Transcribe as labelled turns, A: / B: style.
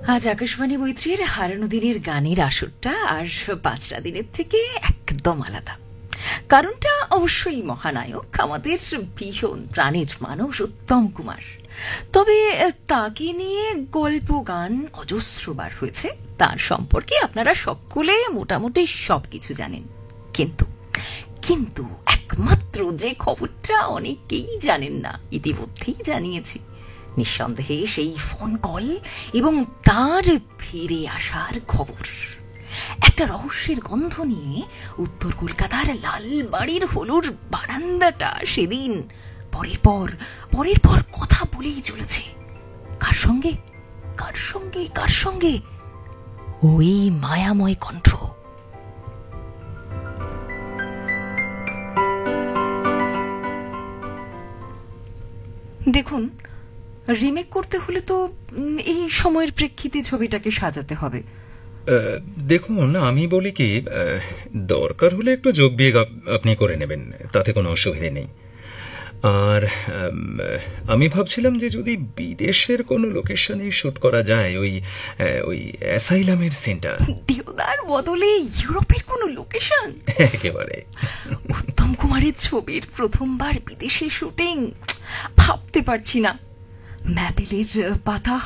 A: আজ আকাশবাণী মৈত্রীর হারানো দিনের গানের আসরটা আর ৫টা দিনের থেকে একদম আলাদা। কারণটা অবশ্যই মহানায়ক, আমাদের ভীষণ প্রাণের মানুষ উত্তম কুমার। তবে তাকে নিয়ে গল্প গান অজস্রবার হয়েছে, তার সম্পর্কে আপনারা সকলে মোটামুটি সবকিছু জানেন। কিন্তু কিন্তু একমাত্র যে খবরটা অনেকেই জানেন না, ইতিমধ্যেই জানিয়েছি, নিঃসন্দেহে সেই ফোন কল এবং তার ফিরে আসার খবর। একটা রহস্যের গন্ধ নিয়ে উত্তর কলকাতার লাল বাড়ির হলুর বারান্দাটা সেদিন পরের পর কথা বলেই চলেছে। কার সঙ্গে কার সঙ্গে কার সঙ্গে? ওই মায়াময় কণ্ঠ। দেখুন, রিমেক করতে হলে তো এই সময়ের প্রেক্ষিতে ছবিটাকে সাজাতে হবে।
B: দেখুন, আমি বলি কি, দরকার হলে একটু যোগ বিয়োগ আপনি করে নেবেন, তাতে কোনো অসুবিধে নেই। আর আমি ভাবছিলাম যে যদি বিদেশের কোনো লোকেশনে শুট করা যায়, ওই অ্যাসাইলামের সিনটা।
A: দেওদার বদলে ইউরোপের কোনো লোকেশন?
B: একেবারে।
A: উত্তম কুমারের ছবির প্রথমবার বিদেশে শুটিং, ভাবতে পারছি না। ম্যাপেলের পাতা